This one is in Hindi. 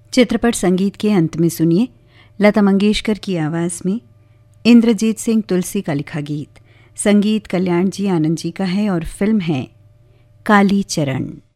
चित्रपट संगीत के अंत में सुनिए लता मंगेशकर की आवाज़ में इंद्रजीत सिंह तुलसी का लिखा गीत। संगीत कल्याण जी आनंद जी का है और फिल्म है काली चरण।